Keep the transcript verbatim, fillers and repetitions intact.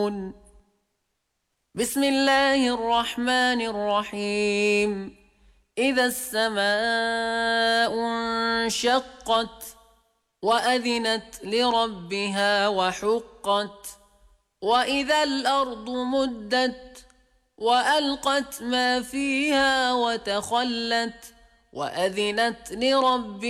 بسم الله الرحمن الرحيم إذا السماء انشقت وأذنت لربها وحقت وإذا الأرض مدت وألقت ما فيها وتخلت وأذنت لربها